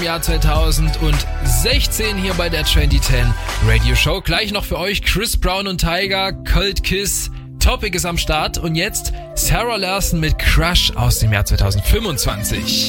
dem Jahr 2016 hier bei der 2010 Radio Show. Gleich noch für euch Chris Brown und Tyga, Cold Kiss, Topic ist am Start und jetzt Sarah Larson mit Crush aus dem Jahr 2025.